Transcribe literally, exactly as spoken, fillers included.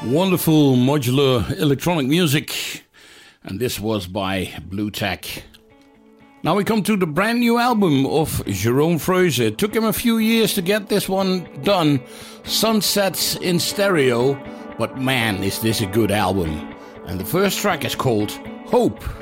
Wonderful modular electronic music, and this was by Bluetack. Now we come to the brand new album of Jerome Froese. It took him a few years to get this one done, Sunsets in Stereo, but man, is this a good album. And the first track is called Hope.